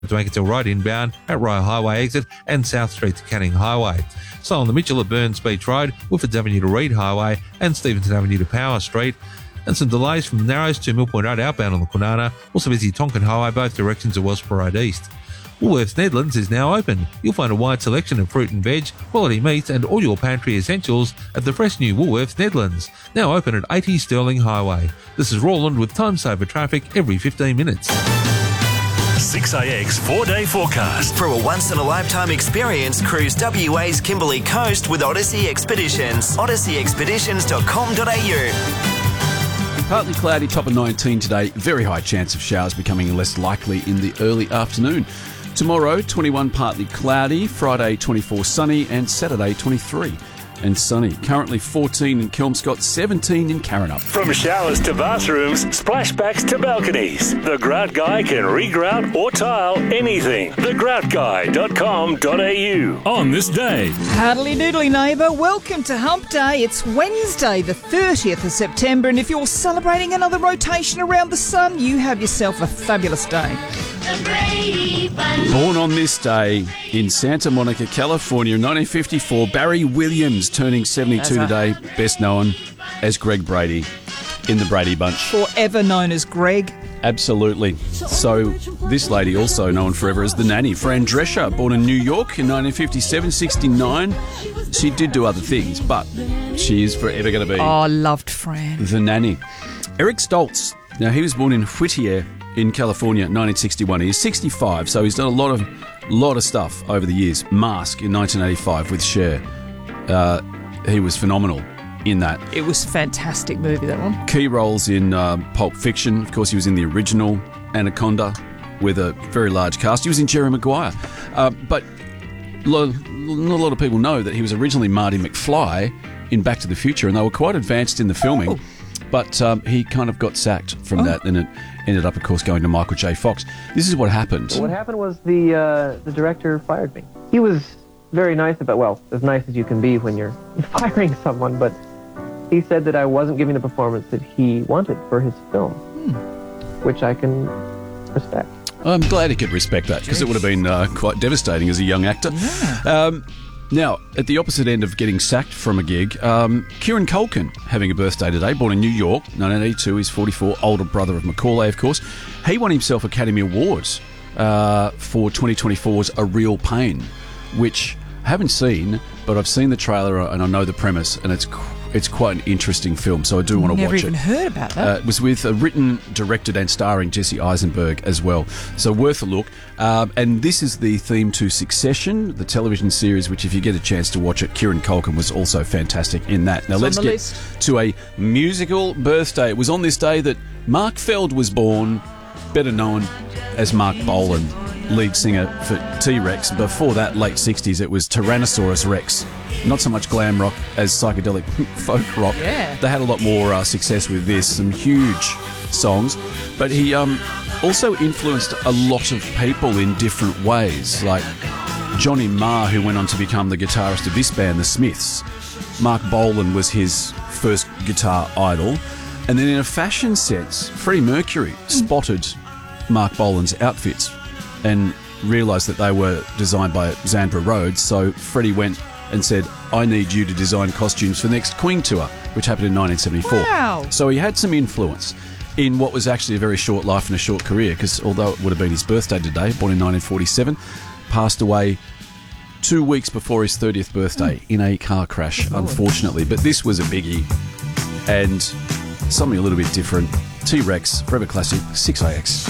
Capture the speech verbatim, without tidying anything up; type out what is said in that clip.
to make it to right inbound at Rye Highway exit and South Street to Canning Highway. Slow on the Mitchell at Burns Beach Road, Woodfords Avenue to Reed Highway and Stevenson Avenue to Power Street. And some delays from Narrows to Mill Point Road outbound on the Kwinana. Also busy Tonkin Highway, both directions of Wellsborough Road East. Woolworths Nedlands is now open. You'll find a wide selection of fruit and veg, quality meats and all your pantry essentials at the fresh new Woolworths Nedlands. Now open at eighty Stirling Highway. This is Roland with time saver traffic every fifteen minutes. six A X four-day forecast. For a once-in-a-lifetime experience, cruise W A's Kimberley Coast with Odyssey Expeditions. odyssey expeditions dot com dot a u. Partly cloudy, top of nineteen today. Very high chance of showers becoming less likely in the early afternoon. Tomorrow, twenty-one partly cloudy. Friday, twenty-four sunny. And Saturday, twenty-three and sunny. Currently fourteen in Kelmscott, seventeen in Karrinyup. From showers to bathrooms, splashbacks to balconies, the Grout Guy can regrout or tile anything. the grout guy dot com dot a u. On this day. Howdly doodly neighbour, welcome to Hump Day. It's Wednesday the thirtieth of September, and if you're celebrating another rotation around the sun, you have yourself a fabulous day. Born on this day in Santa Monica, California in nineteen fifty-four, Barry Williams turning seventy-two today, best known as Greg Brady in the Brady Bunch. Forever known as Greg. Absolutely. So this lady also known forever as the nanny, Fran Drescher, born in New York in nineteen fifty-seven, sixty-nine. She did do other things, but she is forever going to be Oh, loved Fran. the nanny. Eric Stoltz. Now, he was born in Whittier in California in nineteen sixty-one. He's sixty-five, so he's done a lot of lot of stuff over the years. Mask in nineteen eighty-five with Cher. Uh, he was phenomenal in that. It was a fantastic movie, that one. Key roles in uh, Pulp Fiction. Of course, he was in the original Anaconda with a very large cast. He was in Jerry Maguire. Uh, but lo- not a lot of people know that he was originally Marty McFly in Back to the Future, and they were quite advanced in the filming. Oh. But um, he kind of got sacked from Oh. that, and it ended up, of course, going to Michael J. Fox. This is what happened. What happened was the uh, the director fired me. He was very nice about, well, as nice as you can be when you're firing someone, but he said that I wasn't giving the performance that he wanted for his film, hmm. which I can respect. I'm glad he could respect that, because it would have been uh, quite devastating as a young actor. Yeah. Um, now, at the opposite end of getting sacked from a gig, um, Kieran Culkin having a birthday today, born in New York, nineteen eighty-two, he's forty-four, older brother of Macaulay, of course. He won himself Academy Awards uh, for twenty twenty-four's A Real Pain, which I haven't seen, but I've seen the trailer and I know the premise, and it's it's quite an interesting film, so I do want to Never watch even it. heard about that. Uh, it was with uh, written, directed and starring Jesse Eisenberg as well, so worth a look. Um, and this is the theme to Succession, the television series, which if you get a chance to watch it, Kieran Culkin was also fantastic in that. Now It's let's on the get list. to a musical birthday. It was on this day that Mark Feld was born, better known as Mark Bolan, lead singer for T-Rex. Before that, late sixties, it was Tyrannosaurus Rex. Not so much glam rock as psychedelic folk rock. Yeah. They had a lot more uh, success with this, some huge songs. But he um, also influenced a lot of people in different ways, like Johnny Marr, who went on to become the guitarist of this band, The Smiths. Mark Bolan was his first guitar idol. And then in a fashion sense, Freddie Mercury spotted Mark Bolan's outfits and realised that they were designed by Zandra Rhodes, so Freddie went and said, I need you to design costumes for the next Queen tour, which happened in nineteen seventy-four. Wow. So he had some influence in what was actually a very short life and a short career, because although it would have been his birthday today, born in nineteen forty-seven, passed away two weeks before his thirtieth birthday mm. in a car crash, unfortunately. But this was a biggie, and something a little bit different. T-Rex, Forever Classic, six A X.